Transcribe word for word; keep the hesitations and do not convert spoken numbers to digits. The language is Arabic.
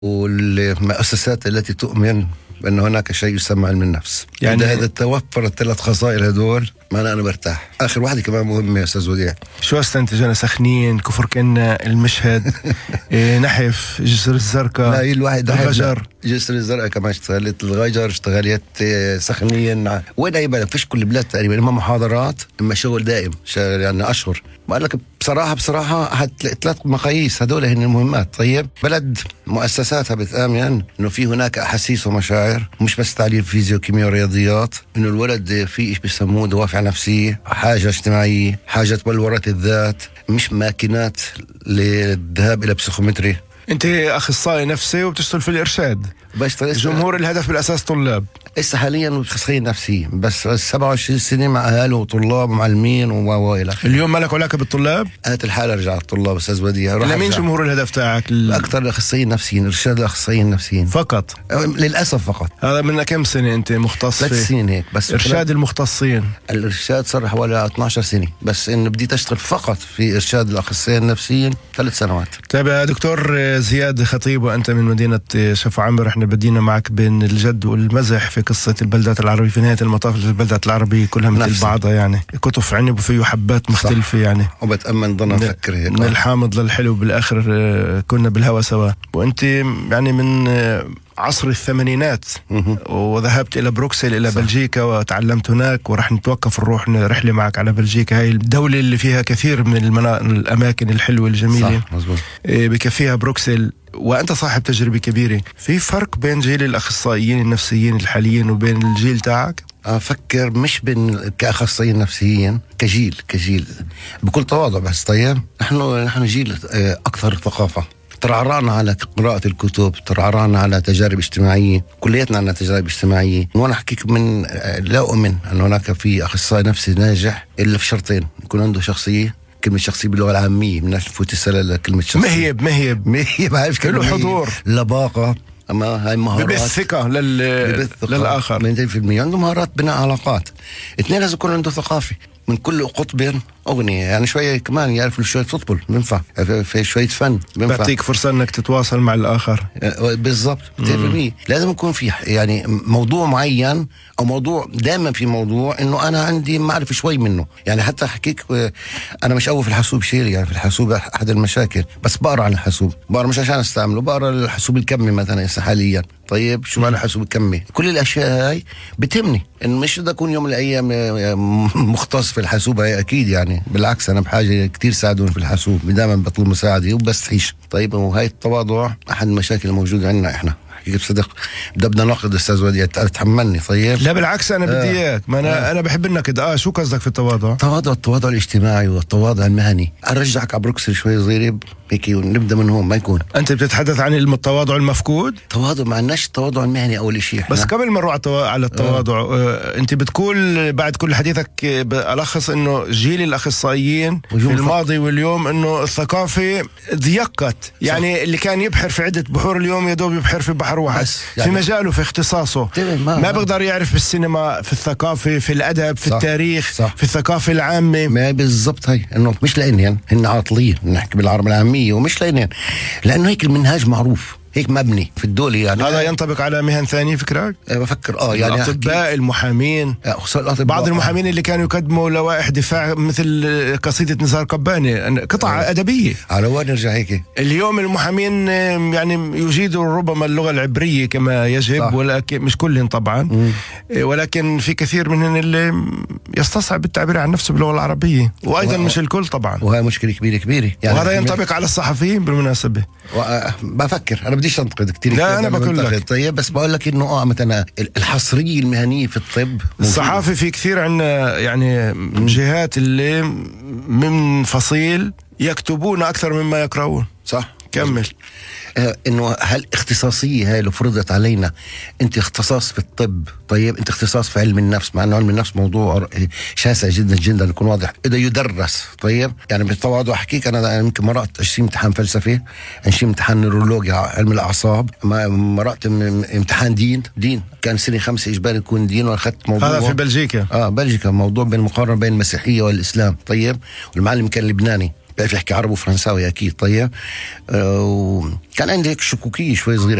والمؤسسات التي تؤمن بأن هناك شيء يسمى علم النفس. يعني إذا هذا توفر الثلاث خصائل هدول ما أنا برتاح. آخر واحدة كمان مهمة يا أستاذ وديع. شو استنتجنا؟ سخنين، كفر كنا، المشهد، إيه، نحف، جسر الزرقاء. لا الواحد الغجر، جسر الزرقاء كمان اشتغلت، الغجر اشتغلت، سخنين. وين أي بلد؟ فيش كل بلاد تقريبا، إما محاضرات إما شغل دائم يعني أشهر. بقول لك بصراحة بصراحة ثلاث مقاييس هدول هن المهمات. طيب بلد مؤسساتها بتآمن إنه في هناك أحاسيس ومشاعر، مش بس تعليم فيزياء وكيمياء ورياضيات، إنه الولد في إيش بيسموه دوافع نفسية، حاجة اجتماعية، حاجة بلورة الذات، مش ماكينات للذهاب إلى بسيكومتري. أنت أخصائي نفسي وبتشتغل في الإرشاد. جمهور الهدف بالأساس طلاب. إسا حاليا أخصائي نفسي بس سبعة وعشرين سنة مع أهله وطلاب ومعلمين وإلى آخره. اليوم مالك علاقة بالطلاب؟ هات الحالة رجع الطلاب أستاذ وديع. لمين جمهور الهدف تاعك؟ ال... أكثر الأخصائيين النفسيين، إرشاد الأخصائيين النفسيين فقط. للأسف فقط. هذا من كم سنة أنت مختص؟ ثلاث سنين هيك بس. إرشاد المختصين. الإرشاد صار حوالي اثني عشر سنة، بس إنه بديت أشتغل فقط في إرشاد الأخصائيين النفسيين ثلاث سنوات. طيب يا دكتور زياد خطيب، وأنت من مدينة شفا عمر، إحنا بدينا معك بين الجد والمزح في قصة البلدات العربية. في نهاية المطاف البلدات العربية كلها مثل بعضها، يعني كتف عنب وفيه حبات مختلفة. صح. يعني وبتأمن ضنا نفكر هيك من الحامض للحلو بالآخر كنا بالهوا سوا. وأنت يعني من عصر الثمانينات وذهبت إلى بروكسل إلى صح. بلجيكا، وتعلمت هناك، ورح نتوقف نروح رحلة معك على بلجيكا. هاي الدولة اللي فيها كثير من المنا... الأماكن الحلوة الجميلة. صح مزبوط. بكفيها بروكسل، وأنت صاحب تجربة كبيرة. في فرق بين جيل الأخصائيين النفسيين الحاليين وبين الجيل تاعك؟ أفكر مش بين كأخصائيين نفسيين، كجيل كجيل بكل تواضع. بس طيب نحن نحن جيل أكثر ثقافة، ترعرعنا على قراءة الكتب، ترعرعنا على تجارب اجتماعية، كلياتنا عنا تجارب اجتماعية. وأنا أحكيك من لا أؤمن أن هناك في أخصائي نفسي ناجح إلا في شرطين: يكون عنده شخصية، كلمة شخصية باللغة العامية من نفوت السلة لكلمة شخصية، مهيب مهيب مهيب عارف له حضور، لباقة، أما هاي مهارات ببث ثقة لل... للآخر. مئتين بالمئة عنده مهارات بناء علاقات. اثنين لازم يكون عنده ثقافة، من كل قطب أغنية، يعني شوية كمان يعرف شوية فوتبول بينفع، في شوية فن بينفع، بعطيك فرصة أنك تتواصل مع الآخر. بالضبط مئتين بالمئة. لازم يكون في يعني موضوع معين، أو موضوع دائما في موضوع إنه أنا عندي معرفة شوي منه. يعني حتى حكيك أنا مش قوي في الحاسوب شيري، يعني في الحاسوب أحد المشاكل، بس بقرأ عن الحاسوب، بقرأ مش عشان استعمله، بقرأ الحاسوب الكمي مثلا حاليا. طيب شو معنى الحاسوب الكمي؟ كل الأشياء هاي بتهمني، إنه مش بدي أكون يوم من الأيام مختص في الحاسوب هاي أكيد، يعني بالعكس أنا بحاجة كتير ساعدوني في الحاسوب، دائما بطلب مساعدة وبس تعيش. طيب وهاي التواضع أحد المشاكل الموجودة عندنا إحنا. بصدق بدنا ناقد استاذ وديع، تحملني. طيب لا بالعكس انا بدي اياك، ما انا آه. انا بحب انك اه شو قصدك في التواضع؟ التواضع التواضع الاجتماعي والتواضع المهني. ارجعك على بروكسل شوي صغيره هيك ونبدا من هون. ما يكون انت بتتحدث عن التواضع المفقود؟ تواضع ما عندناش التواضع المهني اول شيء. بس قبل ما نروح على التواضع آه. آه. انت بتقول بعد كل حديثك بلخص انه جيل الاخصائيين في الماضي واليوم انه الثقافه ضيقت، يعني صح. اللي كان يبحر في عده بحور اليوم يا دوب يبحر في بحر واحد يعني في مجاله في اختصاصه، ما, ما بقدر يعرف بالسينما، في الثقافة، في الأدب، في صح. التاريخ صح. في الثقافة العامة. ما بالضبط هي إنه مش لأنهم هن عاطلين، نحكي بالعربية العامية، ومش لأنهم لأنه هيك المنهاج معروف، هيك مبني في الدولة. يعني هذا ينطبق على مهن ثانية فكرك؟ أه بفكر اه يعني الأطباء، المحامين، بعض المحامين اللي كانوا يقدموا لوائح دفاع مثل قصيدة نزار قباني، قطعة أه. أدبية. على وين نرجع هيك؟ اليوم المحامين يعني يجيدوا ربما اللغة العبرية كما يجب صح. ولكن مش كلهم طبعا م. ولكن في كثير منهم اللي يستصعب التعبير عن نفسه باللغة العربية، وأيضا و... مش الكل طبعا، وهي مشكلة كبيرة كبيرة يعني. وهذا ينطبق على الصحفيين بالمناسبة. و... بفكر أنا بديش أنتقد كتير، لا أنا بقول لك طيب، بس بقول لك إنه آه مثلا الحصرية المهنية في الطب، الصحافة في كثير عنا يعني م. جهات اللي من فصيل يكتبون أكثر مما يقرؤون. صح كمل. آه انه هالاختصاصيه هاي لو فرضت علينا، انت اختصاص في الطب، طيب انت اختصاص في علم النفس، مع انه علم النفس موضوع شاسع جدا جدا يكون واضح اذا يدرس. طيب يعني بالتواضع احكيك انا يمكن مرقت عشرين امتحان فلسفه، عشرين امتحان نيرولوجيا علم الاعصاب، مرقت امتحان دين دين كان سنه خمسه اجباري يكون دين، واخذت موضوع هذا في بلجيكا. اه بلجيكا موضوع بين المقارنه بين المسيحيه والاسلام. طيب والمعلم كان لبناني، بيعرف يحكي عربي وفرنساوي اكيد. طيب آه وكان عندي هيك شكوكيه شوي صغيره